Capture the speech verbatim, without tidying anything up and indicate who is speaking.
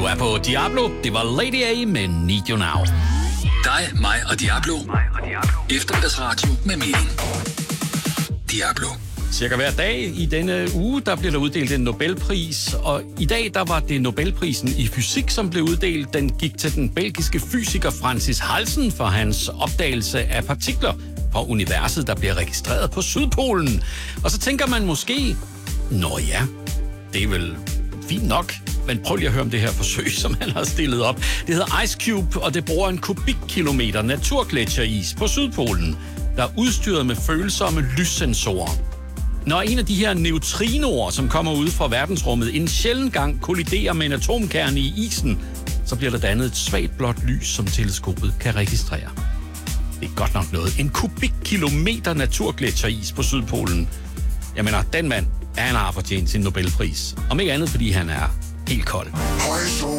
Speaker 1: Du er på Diablo. Det var Lady A med Need You Now.
Speaker 2: Dig, mig og Diablo. Eftermiddagsradio med mening. Diablo.
Speaker 1: Cirka hver dag i denne uge, der bliver der uddelt en Nobelpris, og i dag, der var det Nobelprisen i fysik, som blev uddelt. Den gik til den belgiske fysiker Francis Halsen for hans opdagelse af partikler fra universet, der bliver registreret på Sydpolen. Og så tænker man måske, nå ja, det er vel fint nok. Men prøv lige at høre om det her forsøg, som han har stillet op. Det hedder Ice Cube, og det bruger en kubikkilometer naturgletsjeris på Sydpolen, der er udstyret med følsomme lyssensorer. Når en af de her neutrinoer, som kommer ud fra verdensrummet, en sjælden gang kolliderer med en atomkerne i isen, så bliver der dannet et svagt blåt lys, som teleskopet kan registrere. Det er godt nok noget. En kubikkilometer naturgletsjeris på Sydpolen. Jeg mener, den mand, han har fortjent sin Nobelpris. Om ikke andet, fordi han er helt kold.
Speaker 3: Højt